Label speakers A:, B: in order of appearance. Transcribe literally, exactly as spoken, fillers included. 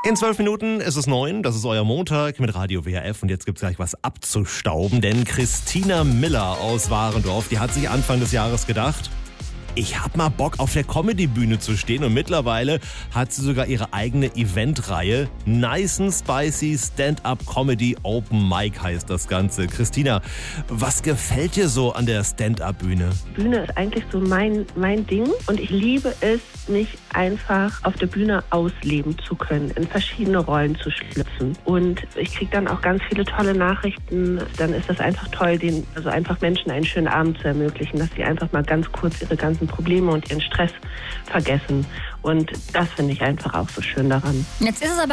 A: In zwölf Minuten ist es neun, das ist euer Montag mit Radio W R F und jetzt gibt's gleich was abzustauben, denn Christina Miller aus Warendorf, die hat sich Anfang des Jahres gedacht, ich hab mal Bock auf der Comedy-Bühne zu stehen und mittlerweile hat sie sogar ihre eigene Eventreihe. Nice and Spicy Stand-Up Comedy Open Mic heißt das Ganze. Christina, was gefällt dir so an der Stand-Up-Bühne?
B: Bühne ist eigentlich so mein, mein Ding und ich liebe es, mich einfach auf der Bühne ausleben zu können, in verschiedene Rollen zu schlüpfen. Und ich kriege dann auch ganz viele tolle Nachrichten. Dann ist das einfach toll, den, also einfach Menschen einen schönen Abend zu ermöglichen, dass sie einfach mal ganz kurz ihre ganzen Probleme und ihren Stress vergessen. Und das finde ich einfach auch so schön daran.
C: Jetzt ist es aber